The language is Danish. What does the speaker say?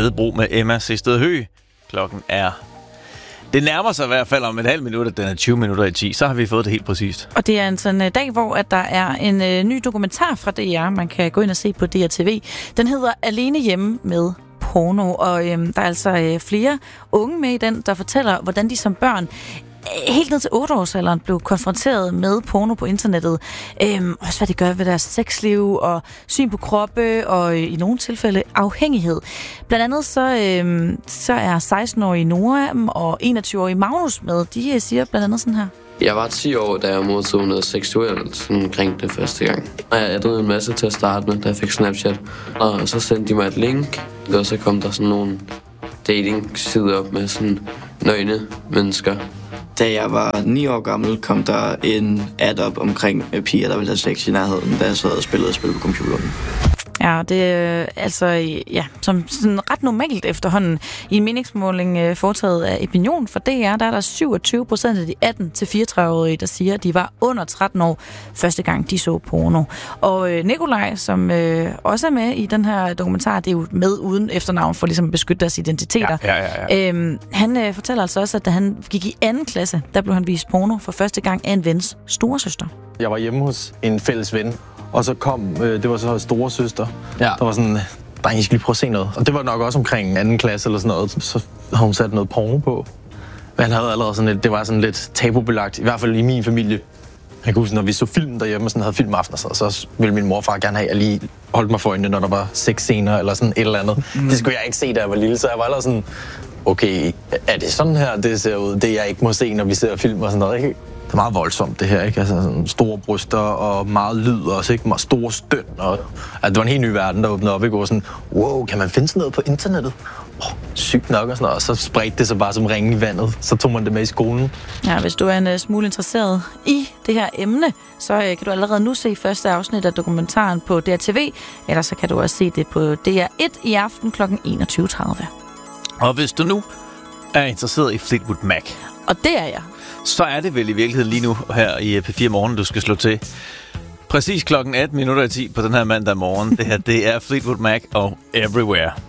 Klædebro med Emma Sested Høgh. Klokken er... Det nærmer sig i hvert fald om et halvt minut, at den er 20 minutter i 10. Så har vi fået det helt præcist. Og det er en sådan dag, hvor at der er en ny dokumentar fra DR. Man kan gå ind og se på DRTV. Den hedder Alene hjemme med porno. Og der er altså flere unge med i den, der fortæller, hvordan de som børn helt ned til 8-årsalderen blev konfronteret med porno på internettet. Også hvad det gør ved deres sexliv og syn på kroppe og i nogle tilfælde afhængighed. Blandt andet så er 16-årige Nora og 21-årige Magnus med. De siger blandt andet sådan her. Jeg var 10 år, da jeg modtog noget seksuelt omkring det første gang. Og jeg drog en masse til at starte med, da jeg fik Snapchat. Og så sendte de mig et link, og så kom der sådan nogle dating-sider op med sådan nøgne mennesker. Da jeg var 9 år gammel, kom der en ad op omkring piger, der ville have sex i nærheden, da jeg sad og spillede spil på computeren. Ja, det er som sådan ret normalt efterhånden. I en meningsmåling foretaget af Opinion for DR, der er der 27% af de 18-34-årige, der siger, at de var under 13 år første gang, de så porno. Og Nikolaj, som også er med i den her dokumentar, det er jo med uden efternavn for ligesom at beskytte deres identiteter. Han fortæller altså også, at da han gik i 2. klasse, der blev han vist porno for første gang af en vens storesøster. Jeg var hjemme hos en fælles ven, og så kom, det var så storesøster, der var sådan, dreng, I skal lige prøve at se noget. Og det var nok også omkring 2. klasse eller sådan noget, så har hun sat noget porno på. Men han havde allerede sådan lidt, det var sådan lidt tabubelagt, i hvert fald i min familie. Jeg kan huske, når vi så film derhjemme og sådan havde filmaftener, så ville min mor og far gerne have, at jeg lige holdt mig for øjnene, når der var sexscener eller sådan et eller andet. Det skulle jeg ikke se, da jeg var lille, så jeg var allerede sådan, okay, er det sådan her, det ser ud, det jeg ikke må se, når vi ser film og sådan noget, ikke? Det er meget voldsomt, det her, ikke? Altså sådan store bryster og meget lyd også, ikke? Meget store støn. Og det var en helt ny verden, der åbnede op, ikke? Og sådan, wow, kan man finde sådan noget på internettet? Sygt nok og sådan noget. Og så spredte det sig bare som ringe i vandet. Så tog man det med i skolen. Ja, hvis du er en smule interesseret i det her emne, så kan du allerede nu se første afsnit af dokumentaren på DRTV. Eller så kan du også se det på DR1 i aften kl. 21.30. Og hvis du nu er interesseret i Fleetwood Mac, og det er jeg, så er det vel i virkeligheden lige nu her i P4 Morgen, du skal slå til. Præcis klokken 18:10 på den her mandag morgen. Det her, det er Fleetwood Mac og Everywhere.